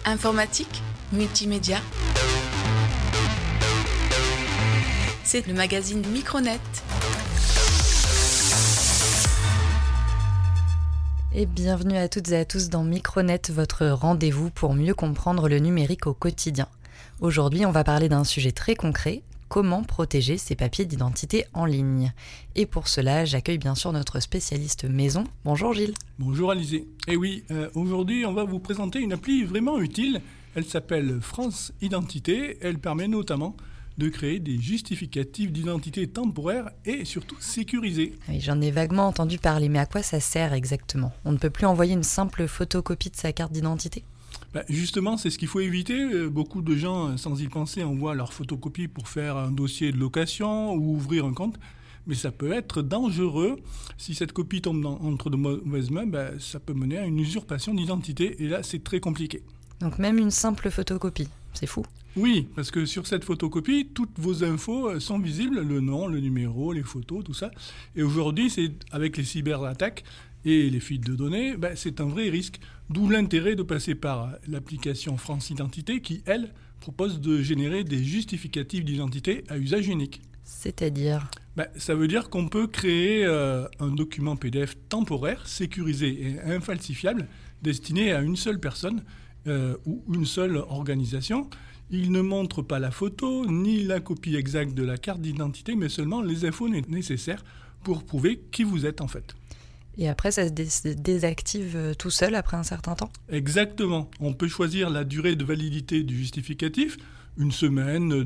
Informatique, multimédia. C'est le magazine Micronet. Et bienvenue à toutes et à tous dans Micronet, votre rendez-vous pour mieux comprendre le numérique au quotidien. Aujourd'hui, on va parler d'un sujet très concret, comment protéger ses papiers d'identité en ligne. Et pour cela, j'accueille bien sûr notre spécialiste maison. Bonjour Gilles. Bonjour Alizé. Et oui, aujourd'hui, on va vous présenter une appli vraiment utile. Elle s'appelle France Identité. Elle permet notamment de créer des justificatifs d'identité temporaires et surtout sécurisés. Oui, j'en ai vaguement entendu parler, mais à quoi ça sert exactement ? On ne peut plus envoyer une simple photocopie de sa carte d'identité ? Justement, c'est ce qu'il faut éviter. Beaucoup de gens, sans y penser, envoient leur photocopie pour faire un dossier de location ou ouvrir un compte. Mais ça peut être dangereux. Si cette copie tombe entre de mauvaises mains, ça peut mener à une usurpation d'identité. Et là, c'est très compliqué. Donc même une simple photocopie, c'est fou. Oui, parce que sur cette photocopie, toutes vos infos sont visibles, le nom, le numéro, les photos, tout ça. Et aujourd'hui, c'est avec les cyberattaques et les fuites de données, c'est un vrai risque. D'où l'intérêt de passer par l'application France Identité qui, elle, propose de générer des justificatifs d'identité à usage unique. C'est-à-dire ? Ça veut dire qu'on peut créer un document PDF temporaire, sécurisé et infalsifiable, destiné à une seule personne ou une seule organisation. Il ne montre pas la photo ni la copie exacte de la carte d'identité, mais seulement les infos nécessaires pour prouver qui vous êtes en fait. Et après, ça se désactive tout seul après un certain temps ? Exactement. On peut choisir la durée de validité du justificatif, une semaine,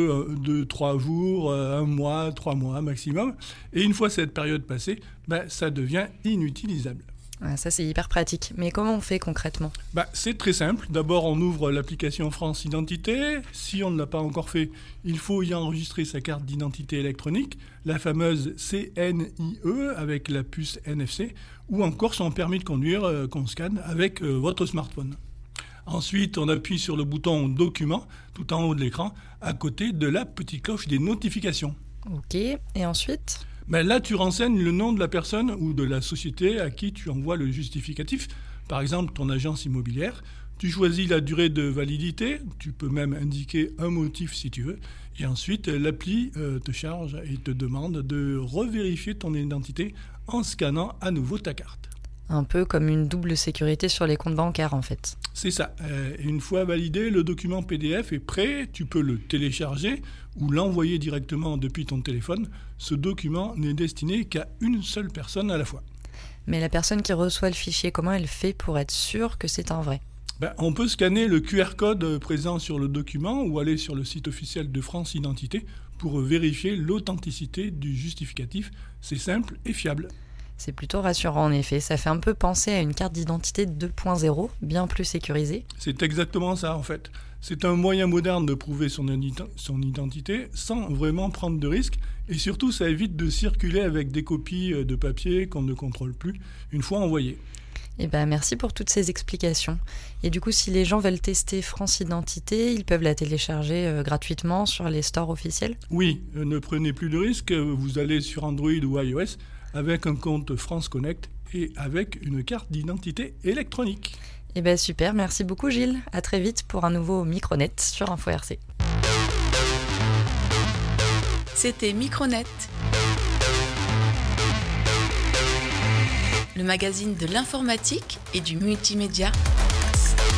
2, 3 jours, 1 mois, 3 mois maximum. Et une fois cette période passée, ça devient inutilisable. Ça, c'est hyper pratique. Mais comment on fait concrètement ? C'est très simple. D'abord, on ouvre l'application France Identité. Si on ne l'a pas encore fait, il faut y enregistrer sa carte d'identité électronique, la fameuse CNIE avec la puce NFC, ou encore son permis de conduire qu'on scanne avec votre smartphone. Ensuite, on appuie sur le bouton « Documents » tout en haut de l'écran, à côté de la petite cloche des notifications. Ok, et ensuite ? Là, tu renseignes le nom de la personne ou de la société à qui tu envoies le justificatif. Par exemple, ton agence immobilière. Tu choisis la durée de validité. Tu peux même indiquer un motif si tu veux. Et ensuite, l'appli te charge et te demande de revérifier ton identité en scannant à nouveau ta carte. Un peu comme une double sécurité sur les comptes bancaires en fait. C'est ça. Une fois validé, le document PDF est prêt. Tu peux le télécharger ou l'envoyer directement depuis ton téléphone. Ce document n'est destiné qu'à une seule personne à la fois. Mais la personne qui reçoit le fichier, comment elle fait pour être sûre que c'est un vrai ? On peut scanner le QR code présent sur le document ou aller sur le site officiel de France Identité pour vérifier l'authenticité du justificatif. C'est simple et fiable. C'est plutôt rassurant en effet, ça fait un peu penser à une carte d'identité 2.0, bien plus sécurisée. C'est exactement ça en fait. C'est un moyen moderne de prouver son identité sans vraiment prendre de risques et surtout ça évite de circuler avec des copies de papier qu'on ne contrôle plus une fois envoyées. Merci pour toutes ces explications. Et du coup, si les gens veulent tester France Identité, ils peuvent la télécharger gratuitement sur les stores officiels ? Oui, ne prenez plus de risques, vous allez sur Android ou iOS avec un compte France Connect et avec une carte d'identité électronique. Super, merci beaucoup Gilles. À très vite pour un nouveau Micronet sur Info RC. C'était Micronet, le magazine de l'informatique et du multimédia.